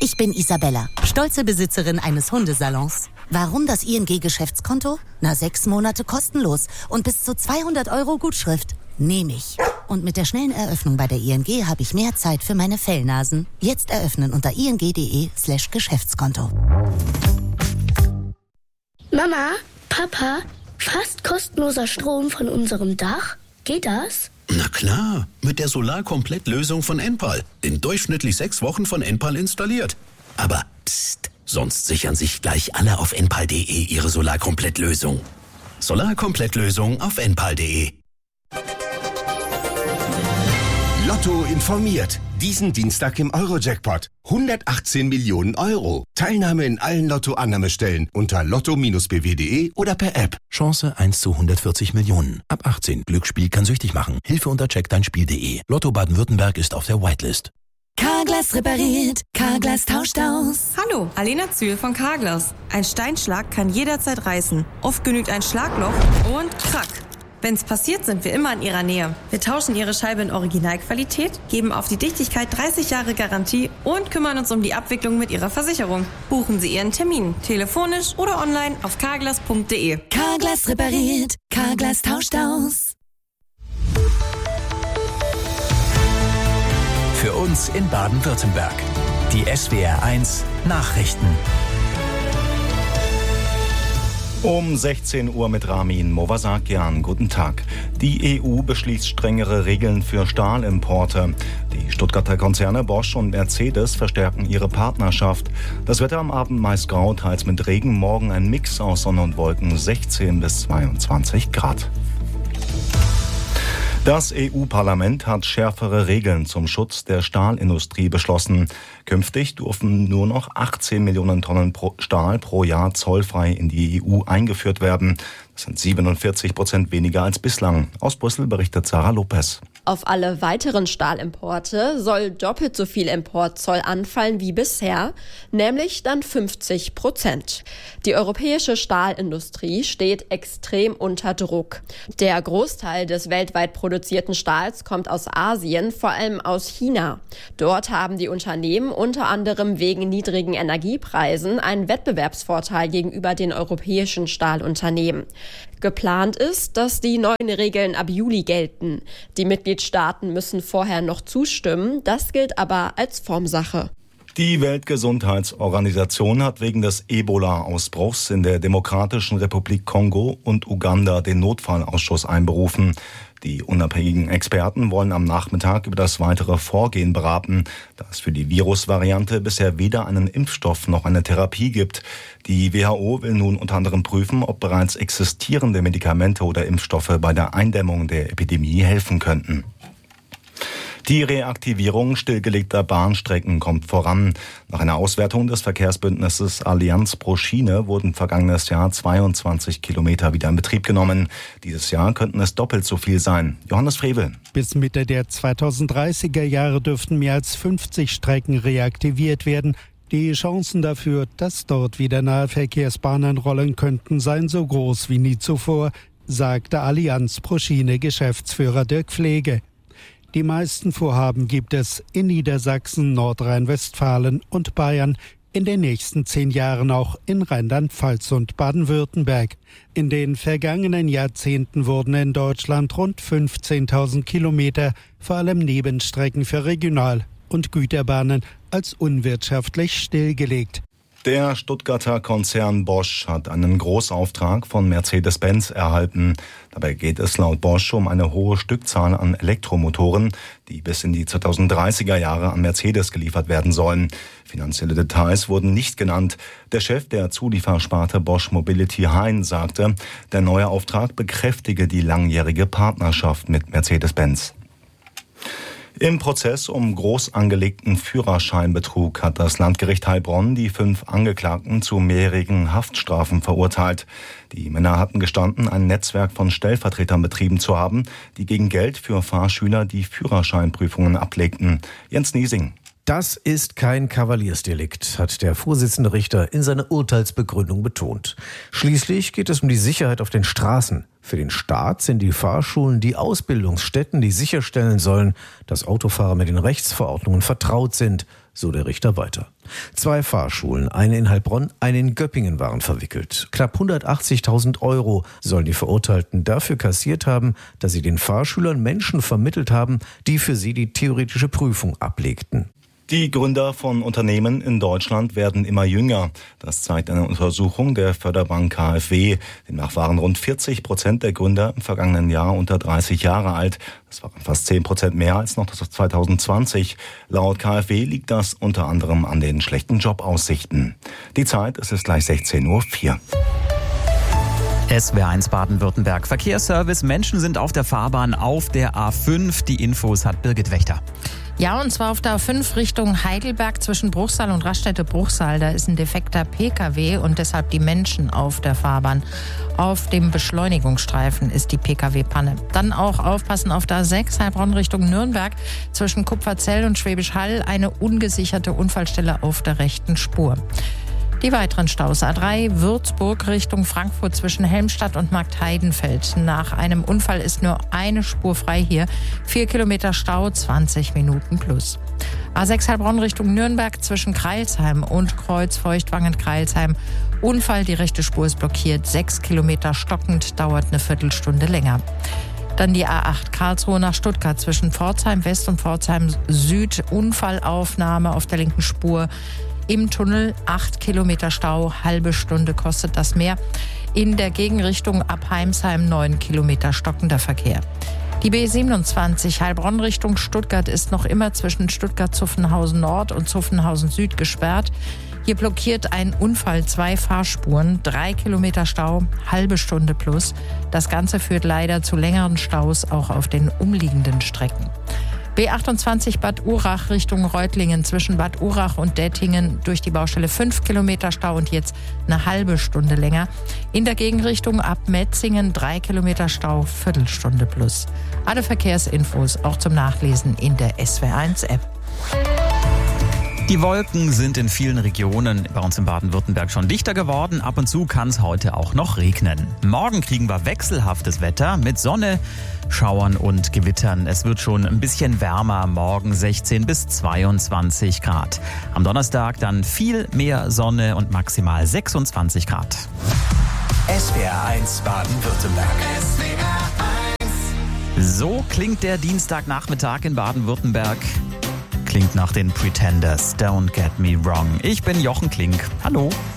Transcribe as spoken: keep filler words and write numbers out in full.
Ich bin Isabella, stolze Besitzerin eines Hundesalons. Warum das I N G-Geschäftskonto? Na, sechs Monate kostenlos und bis zu zweihundert Euro Gutschrift. Nehme ich. Und mit der schnellen Eröffnung bei der I N G habe ich mehr Zeit für meine Fellnasen. Jetzt eröffnen unter ing.de slash Geschäftskonto. Mama, Papa, fast kostenloser Strom von unserem Dach? Geht das? Na klar, mit der Solar-Komplett-Lösung von Enpal. In durchschnittlich sechs Wochen von Enpal installiert. Aber psst, sonst sichern sich gleich alle auf enpal punkt de ihre Solar-Komplett-Lösung. Solar-Komplett-Lösung auf enpal punkt de. Lotto informiert. Diesen Dienstag im Euro-Jackpot. hundertachtzehn Millionen Euro. Teilnahme in allen Lotto-Annahmestellen unter lotto Bindestrich b w punkt de oder per App. Chance eins zu hundertvierzig Millionen. Ab achtzehn. Glücksspiel kann süchtig machen. Hilfe unter check dein spiel punkt de. Lotto Baden-Württemberg ist auf der Whitelist. Carglass repariert, Carglass tauscht aus. Hallo, Alena Zühl von Carglass. Ein Steinschlag kann jederzeit reißen. Oft genügt ein Schlagloch und krack. Wenn's passiert, sind wir immer in Ihrer Nähe. Wir tauschen Ihre Scheibe in Originalqualität, geben auf die Dichtigkeit dreißig Jahre Garantie und kümmern uns um die Abwicklung mit Ihrer Versicherung. Buchen Sie Ihren Termin, telefonisch oder online auf carglass punkt de. Carglass repariert, Carglass tauscht aus. Für uns in Baden-Württemberg. Die S W R eins Nachrichten. Um sechzehn Uhr mit Ramin Movasakian. Guten Tag. Die E U beschließt strengere Regeln für Stahlimporte. Die Stuttgarter Konzerne Bosch und Mercedes verstärken ihre Partnerschaft. Das Wetter am Abend meist grau, teils mit Regen. Morgen ein Mix aus Sonne und Wolken, sechzehn bis zweiundzwanzig Grad. Das E U-Parlament hat schärfere Regeln zum Schutz der Stahlindustrie beschlossen. Künftig dürfen nur noch achtzehn Millionen Tonnen Stahl pro Jahr zollfrei in die E U eingeführt werden. Das sind siebenundvierzig Prozent weniger als bislang. Aus Brüssel berichtet Sarah Lopez. Auf alle weiteren Stahlimporte soll doppelt so viel Importzoll anfallen wie bisher, nämlich dann fünfzig Prozent. Die europäische Stahlindustrie steht extrem unter Druck. Der Großteil des weltweit produzierten Stahls kommt aus Asien, vor allem aus China. Dort haben die Unternehmen unter anderem wegen niedrigen Energiepreisen einen Wettbewerbsvorteil gegenüber den europäischen Stahlunternehmen. Geplant ist, dass die neuen Regeln ab Juli gelten. Die Mitgliedstaaten müssen vorher noch zustimmen, das gilt aber als Formsache. Die Weltgesundheitsorganisation hat wegen des Ebola-Ausbruchs in der Demokratischen Republik Kongo und Uganda den Notfallausschuss einberufen. Die unabhängigen Experten wollen am Nachmittag über das weitere Vorgehen beraten, da es für die Virusvariante bisher weder einen Impfstoff noch eine Therapie gibt. Die W H O will nun unter anderem prüfen, ob bereits existierende Medikamente oder Impfstoffe bei der Eindämmung der Epidemie helfen könnten. Die Reaktivierung stillgelegter Bahnstrecken kommt voran. Nach einer Auswertung des Verkehrsbündnisses Allianz pro Schiene wurden vergangenes Jahr zweiundzwanzig Kilometer wieder in Betrieb genommen. Dieses Jahr könnten es doppelt so viel sein. Johannes Frevel. Bis Mitte der zweitausenddreißiger Jahre dürften mehr als fünfzig Strecken reaktiviert werden. Die Chancen dafür, dass dort wieder Nahverkehrsbahnen rollen könnten, seien so groß wie nie zuvor, sagte Allianz pro Schiene Geschäftsführer Dirk Pflege. Die meisten Vorhaben gibt es in Niedersachsen, Nordrhein-Westfalen und Bayern, in den nächsten zehn Jahren auch in Rheinland-Pfalz und Baden-Württemberg. In den vergangenen Jahrzehnten wurden in Deutschland rund fünfzehntausend Kilometer, vor allem Nebenstrecken für Regional- und Güterbahnen, als unwirtschaftlich stillgelegt. Der Stuttgarter Konzern Bosch hat einen Großauftrag von Mercedes-Benz erhalten. Dabei geht es laut Bosch um eine hohe Stückzahl an Elektromotoren, die bis in die zweitausenddreißiger Jahre an Mercedes geliefert werden sollen. Finanzielle Details wurden nicht genannt. Der Chef der Zuliefersparte Bosch Mobility Hein sagte, der neue Auftrag bekräftige die langjährige Partnerschaft mit Mercedes-Benz. Im Prozess um groß angelegten Führerscheinbetrug hat das Landgericht Heilbronn die fünf Angeklagten zu mehrjährigen Haftstrafen verurteilt. Die Männer hatten gestanden, ein Netzwerk von Stellvertretern betrieben zu haben, die gegen Geld für Fahrschüler die Führerscheinprüfungen ablegten. Jens Niesing. Das ist kein Kavaliersdelikt, hat der Vorsitzende Richter in seiner Urteilsbegründung betont. Schließlich geht es um die Sicherheit auf den Straßen. Für den Staat sind die Fahrschulen die Ausbildungsstätten, die sicherstellen sollen, dass Autofahrer mit den Rechtsverordnungen vertraut sind, so der Richter weiter. Zwei Fahrschulen, eine in Heilbronn, eine in Göppingen waren verwickelt. Knapp hundertachtzigtausend Euro sollen die Verurteilten dafür kassiert haben, dass sie den Fahrschülern Menschen vermittelt haben, die für sie die theoretische Prüfung ablegten. Die Gründer von Unternehmen in Deutschland werden immer jünger. Das zeigt eine Untersuchung der Förderbank K f W. Demnach waren rund vierzig Prozent der Gründer im vergangenen Jahr unter dreißig Jahre alt. Das waren fast zehn Prozent mehr als noch zwanzig zwanzig. Laut K f W liegt das unter anderem an den schlechten Jobaussichten. Die Zeit, es ist gleich sechzehn Uhr vier. S W R eins Baden-Württemberg. Verkehrsservice. Menschen sind auf der Fahrbahn auf der A fünf. Die Infos hat Birgit Wächter. Ja, und zwar auf der A fünf Richtung Heidelberg zwischen Bruchsal und Raststätte-Bruchsal. Da ist ein defekter P K W und deshalb die Menschen auf der Fahrbahn. Auf dem Beschleunigungsstreifen ist die P K W-Panne. Dann auch aufpassen auf der A sechs Heilbronn Richtung Nürnberg zwischen Kupferzell und Schwäbisch Hall. Eine ungesicherte Unfallstelle auf der rechten Spur. Die weiteren Staus: A drei Würzburg Richtung Frankfurt zwischen Helmstadt und Marktheidenfeld. Nach einem Unfall ist nur eine Spur frei hier. Vier Kilometer Stau, zwanzig Minuten plus. A sechs Heilbronn Richtung Nürnberg zwischen Crailsheim und Kreuz-Feuchtwangen-Crailsheim. Unfall, die rechte Spur ist blockiert. Sechs Kilometer stockend, dauert eine Viertelstunde länger. Dann die A acht Karlsruhe nach Stuttgart zwischen Pforzheim West und Pforzheim Süd. Unfallaufnahme auf der linken Spur. Im Tunnel acht Kilometer Stau, halbe Stunde kostet das mehr. In der Gegenrichtung ab Heimsheim neun Kilometer stockender Verkehr. Die B siebenundzwanzig Heilbronn Richtung Stuttgart ist noch immer zwischen Stuttgart-Zuffenhausen Nord und Zuffenhausen Süd gesperrt. Hier blockiert ein Unfall zwei Fahrspuren, drei Kilometer Stau, halbe Stunde plus. Das Ganze führt leider zu längeren Staus auch auf den umliegenden Strecken. B achtundzwanzig Bad Urach Richtung Reutlingen zwischen Bad Urach und Dettingen durch die Baustelle fünf Kilometer Stau und jetzt eine halbe Stunde länger. In der Gegenrichtung ab Metzingen drei Kilometer Stau, Viertelstunde plus. Alle Verkehrsinfos auch zum Nachlesen in der S W R eins App. Die Wolken sind in vielen Regionen bei uns in Baden-Württemberg schon dichter geworden. Ab und zu kann es heute auch noch regnen. Morgen kriegen wir wechselhaftes Wetter mit Sonne, Schauern und Gewittern. Es wird schon ein bisschen wärmer, morgen sechzehn bis zweiundzwanzig Grad. Am Donnerstag dann viel mehr Sonne und maximal sechsundzwanzig Grad. S W R eins Baden-Württemberg. S W R eins. So klingt der Dienstagnachmittag in Baden-Württemberg. Klingt nach den Pretenders. Don't get me wrong. Ich bin Jochen Klink. Hallo.